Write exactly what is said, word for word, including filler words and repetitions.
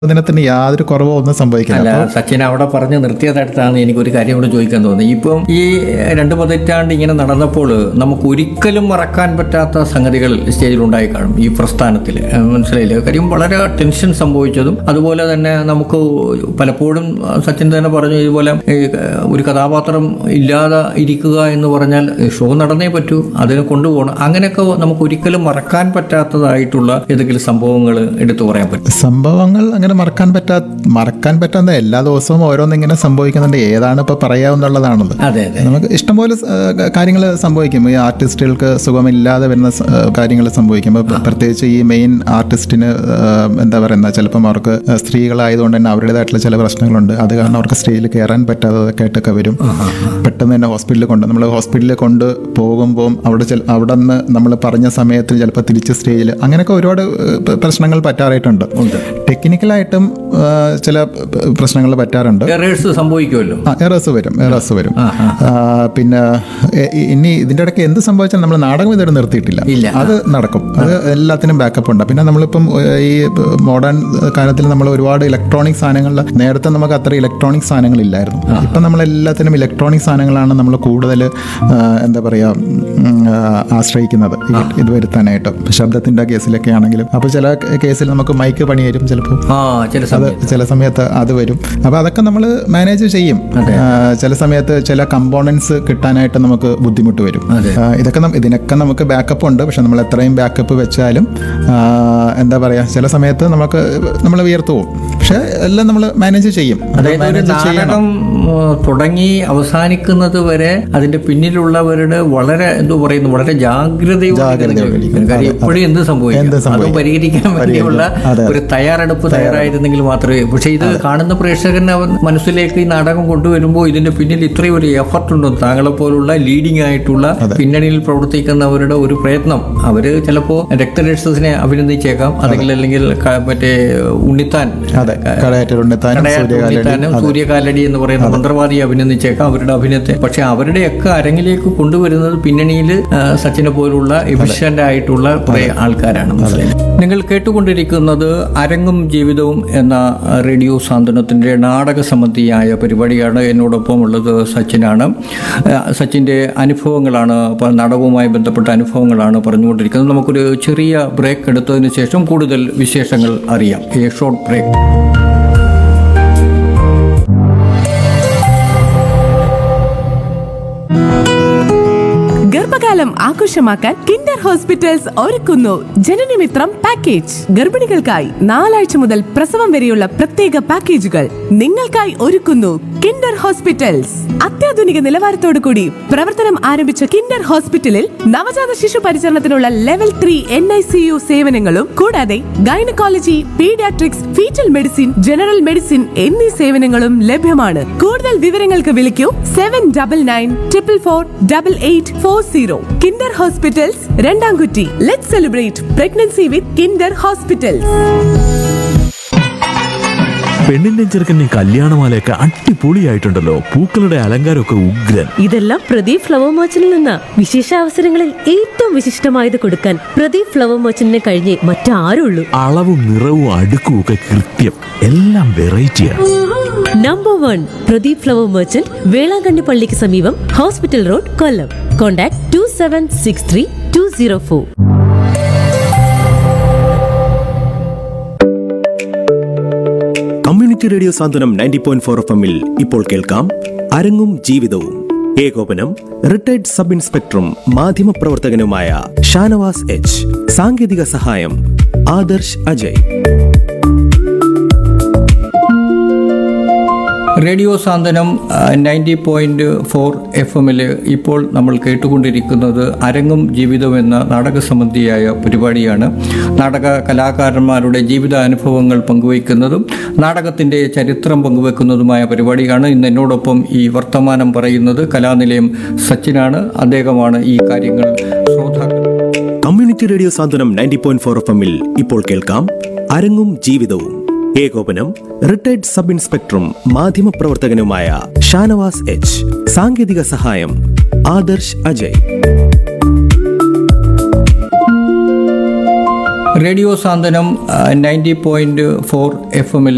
ദിനത്തിന് യാതൊരു കുറവോ ഒന്നും സംഭവിക്കില്ല. സച്ചിൻ അവിടെ പറഞ്ഞ് നിർത്തിയതടുത്താണ് എനിക്കൊരു കാര്യം കൂടെ ചോദിക്കാൻ തോന്നുന്നത്. ഇപ്പം ഈ രണ്ട് പതിറ്റാണ്ട് ഇങ്ങനെ നടന്നപ്പോൾ നമുക്ക് ഒരിക്കലും മറക്കാൻ പറ്റാത്ത സംഗതികൾ സ്റ്റേജിൽ ഉണ്ടായി കാണും ഈ പ്രസ്ഥാനത്തിൽ, മനസ്സിലായില്ലേ? കാര്യം വളരെ ടെൻഷൻ സംഭവിച്ചതും അതുപോലെ തന്നെ നമുക്ക് പലപ്പോഴും സച്ചിൻ തന്നെ പറഞ്ഞു ഇതുപോലെ ഒരു കഥാപാത്രം ഇല്ലാതെ ഇരിക്കുക എന്ന് പറഞ്ഞാൽ ഷോ നടന്നേ പറ്റൂ, അതിനെ കൊണ്ടുപോകണം. അങ്ങനെയൊക്കെ നമുക്ക് ഒരിക്കലും മറക്കാൻ പറ്റാത്തതായിട്ടുള്ള ഏതെങ്കിലും സംഭവങ്ങൾ എടുത്തു പറയാൻ പറ്റും? സംഭവങ്ങൾ അങ്ങനെ മറക്കാൻ പറ്റാ മറക്കാൻ പറ്റാത്ത എല്ലാ ദിവസവും ഓരോന്നിങ്ങനെ സംഭവിക്കുന്നുണ്ട്. ഏതാണ് ഇപ്പൊ പറയാവുന്നുള്ളതാണല്ലോ. അതെ അതെ, നമുക്ക് ഇഷ്ടംപോലെ കാര്യങ്ങൾ സംഭവിക്കും. ഈ ആർട്ടിസ്റ്റുകൾക്ക് സുഖമില്ലാതെ വരുന്ന കാര്യങ്ങൾ സംഭവിക്കുമ്പോൾ, പ്രത്യേകിച്ച് ഈ മെയിൻ ആർട്ടിസ്റ്റിന് എന്താ പറയുക, ചിലപ്പം അവർക്ക് സ്ത്രീകളായതുകൊണ്ട് തന്നെ അവരുടേതായിട്ടുള്ള ചില പ്രശ്നങ്ങളുണ്ട്. അത് കാരണം അവർക്ക് സ്റ്റേജിൽ കയറാൻ പറ്റാത്തതൊക്കെ ആയിട്ടൊക്കെ വരും. പെട്ടെന്ന് തന്നെ ഹോസ്പിറ്റലിൽ കൊണ്ട് നമ്മൾ ഹോസ്പിറ്റലിൽ കൊണ്ട് പോകുമ്പോൾ അവിടെ അവിടെ നിന്ന് നമ്മൾ പറഞ്ഞ സമയത്ത് ചിലപ്പോൾ തിരിച്ച് സ്റ്റേജിൽ അങ്ങനെയൊക്കെ ഒരുപാട് പ്രശ്നങ്ങൾ പറ്റാറായിട്ടുണ്ട്. ടെക്നിക്കലായിട്ടും ചില പ്രശ്നങ്ങൾ പറ്റാറുണ്ട്. സംഭവിക്കുമല്ലോ, എറേഴ്സ് വരും എറേഴ്സ് വരും പിന്നെ ഇനി ഇതിൻ്റെ ഇടയ്ക്ക് എന്ത് സംഭവിച്ചാലും നമ്മൾ നാടകം ഇതുവരെ നിർത്തിയിട്ടില്ല. അത് നടക്കും, അത് എല്ലാത്തിനും ബാക്കപ്പ് ഉണ്ട്. പിന്നെ നമ്മളിപ്പം ഈ മോഡേൺ കാലത്തിൽ നമ്മൾ ഒരുപാട് ഇലക്ട്രോണിക് സാധനങ്ങളിൽ, നേരത്തെ നമുക്ക് അത്ര ഇലക്ട്രോണിക് സാധനങ്ങൾ ഇല്ലായിരുന്നു. ഇപ്പം നമ്മളെല്ലാത്തിനും ഇലക്ട്രോണിക് സാധനങ്ങളാണ് നമ്മൾ കൂടുതൽ എന്താ പറയുക ആശ്രയിക്കുന്നത് ഇത് വരുത്താനായിട്ട്. ശബ്ദത്തിൻ്റെ കേസിലൊക്കെ ആണെങ്കിലും അപ്പോൾ ചില കേസിൽ നമുക്ക് മൈക്ക് പണി വരും, ചിലപ്പോൾ അത് ചില സമയത്ത് അത് വരും. അപ്പോൾ അതൊക്കെ നമ്മൾ മാനേജ് ചെയ്യും. ചില സമയത്ത് ചില കമ്പോണൻസ് കിട്ടാനായിട്ട് നമുക്ക് ബുദ്ധിമുട്ട് വരും. ഇതൊക്കെ ഇതിനൊക്കെ നമുക്ക് ബാക്കപ്പ് ഉണ്ട്. പക്ഷെ നമ്മൾ എത്രയും ബാക്കപ്പ് വെച്ചാലും എന്താ പറയുക, ചില സമയത്ത് നമുക്ക് നമ്മൾ വിയർത്തു പോകും. പക്ഷെ എല്ലാം നമ്മൾ മാനേജ് ചെയ്യും. നാടകം തുടങ്ങി അവസാനിക്കുന്നത് വരെ അതിന്റെ പിന്നിലുള്ളവരുടെ വളരെ എന്തോ പറയുന്നു വളരെ ജാഗ്രതയോടെ എപ്പോഴും എന്ത് സംഭവിക്കും അത് പരിഹരിക്കാൻ വേണ്ടിയുള്ള ഒരു തയ്യാറെടുപ്പ് തയ്യാറായിരുന്നെങ്കിൽ മാത്രമേ. പക്ഷെ ഇത് കാണുന്ന പ്രേക്ഷകന് മനസ്സിലേക്ക് ഈ നാടകം കൊണ്ടുവരുമ്പോൾ ഇതിന്റെ പിന്നിൽ ഇത്രയും ഒരു എഫർട്ട് ഉണ്ടോ, താങ്കളെ പോലുള്ള ലീഡിംഗ് ആയിട്ടുള്ള പിന്നണിയിൽ പ്രവർത്തിക്കുന്നവരുടെ ഒരു പ്രയത്നം. അവര് ചിലപ്പോ രക്തരക്ഷസിനെ അഭിനന്ദിച്ചേക്കാം, അല്ലെങ്കിൽ അല്ലെങ്കിൽ മറ്റേ ഉണ്ണിത്താൻ ഉണ്ണിത്താനും സൂര്യകാലടി എന്ന് പറയുന്ന മന്ത്രവാദിയെ അഭിനന്ദിച്ചേക്കാം അവരുടെ അഭിനയത്തെ. പക്ഷെ അവരുടെയൊക്കെ അരങ്ങിലേക്ക് കൊണ്ടുവരുന്നത് പിന്നണിയിൽ സച്ചിനെ പോലുള്ള എഫിഷ്യന്റ് ആയിട്ടുള്ള കുറെ ആൾക്കാരാണ്. നിങ്ങൾ കേട്ടുകൊണ്ടിരിക്കുന്നത് അരങ്ങും ജീവിതവും എന്ന റേഡിയോ സാന്ത്വനത്തിന്റെ നാടക സംബന്ധിയായ പരിപാടിയാണ്. എന്നോടൊപ്പം ഉള്ളത് സച്ചിനാണ്. സച്ചിന്റെ അനുഭവങ്ങളാണ്, നാടകവുമായി ബന്ധപ്പെട്ട അനുഭവങ്ങളാണ് പറഞ്ഞുകൊണ്ടിരിക്കുന്നത്. നമുക്കൊരു ചെറിയ ബ്രേക്ക് എടുത്തതിന് ശേഷം കൂടുതൽ വിശേഷങ്ങൾ അറിയാം. A short break. ഗർഭകാലം ആഘോഷമാക്കാൻ കിൻഡർ ഹോസ്പിറ്റൽസ് ഒരുക്കുന്നു ജനനമിത്രം പാക്കേജ്. ഗർഭിണികൾക്കായി നാലാഴ്ച മുതൽ പ്രസവം വരെയുള്ള പ്രത്യേക പാക്കേജുകൾ നിങ്ങൾക്കായി ഒരുക്കുന്നു കിൻഡർ ഹോസ്പിറ്റൽസ്. അത്യാധുനിക നിലവാരത്തോടു കൂടി പ്രവർത്തനം ആരംഭിച്ച കിൻഡർ ഹോസ്പിറ്റലിൽ നവജാത ശിശു പരിചരണത്തിനുള്ള level three N I C U സേവനങ്ങളും കൂടാതെ gynaecology, paediatrics, fetal medicine, general medicine എന്നീ സേവനങ്ങളും ലഭ്യമാണ്. കൂടുതൽ വിവരങ്ങൾക്ക് വിളിക്കൂ seven double nine triple four double eight four zero. Kinder hospitals, രണ്ടാംകുറ്റി. Let's celebrate pregnancy with Kinder hospitals. പെണ്ണിന്റെ ചെറുക്കന്റെ കല്യാണമാലയൊക്കെ അടിപൊളിയായിട്ടുണ്ടല്ലോ. പൂക്കളുടെ അലങ്കാരമൊക്കെ ഉഗ്രൻ. ഇതെല്ലാം പ്രദീപ് ഫ്ലവർ മർച്ചന്റിൽ നിന്നാ. വിശേഷ അവസരങ്ങളിൽ ഏറ്റവും വിശിഷ്ടമായത് കൊടുക്കാൻ പ്രദീപ് ഫ്ലവർ മർച്ചന്റിനെ കഴിഞ്ഞേ മറ്റാരുള്ളൂ. അളവും നിറവും അടുക്കും ഒക്കെ കൃത്യം, എല്ലാം വെറൈറ്റിയാണ്. Number one Pradeep flower merchant, Velankanni പള്ളിക്ക് സമീപം, hospital road, Kollam. Contact to seven six three to zero four. Community radio Santhwanam ninety point four F എമ്മിൽ ഇപ്പോൾ കേൾക്കാം അരങ്ങും ജീവിതവും. ഏകോപനം റിട്ടയർഡ് സബ് ഇൻസ്പെക്ടറും മാധ്യമപ്രവർത്തകനുമായ ഷാനവാസ് എച്ച്. സാങ്കേതിക സഹായം ആദർശ് അജയ്. റേഡിയോ സാന്ത്വനം നയൻറ്റി പോയിന്റ് ഫോർ എഫ് എമ്മിൽ ഇപ്പോൾ നമ്മൾ കേട്ടുകൊണ്ടിരിക്കുന്നത് അരങ്ങും ജീവിതം എന്ന നാടക സംബന്ധിയായ പരിപാടിയാണ്. നാടക കലാകാരന്മാരുടെ ജീവിതാനുഭവങ്ങൾ പങ്കുവയ്ക്കുന്നതും നാടകത്തിൻ്റെ ചരിത്രം പങ്കുവെക്കുന്നതുമായ പരിപാടിയാണ്. ഇന്ന് എന്നോടൊപ്പം ഈ വർത്തമാനം പറയുന്നത് കലാനിലയം സച്ചിനാണ്. അദ്ദേഹമാണ് ഈ കാര്യങ്ങൾ ശ്രോതാക്കൾ. കമ്മ്യൂണിറ്റി റേഡിയോ സാന്ത്വനം നയൻറ്റി പോയിന്റ് ഫോർ എഫ് എമ്മിൽ ഇപ്പോൾ കേൾക്കാം അരങ്ങും ജീവിതവും. ഏകോപനം റിട്ടയർഡ് സബ് ഇൻസ്പെക്ടറും മാധ്യമപ്രവർത്തകനുമായ ഷാനവാസ് എച്ച്. സാങ്കേതിക സഹായം ആദർശ് അജയ്. റേഡിയോ സാന്ത്വനം നയൻറ്റി പോയിന്റ് ഫോർ എഫ് എമ്മിൽ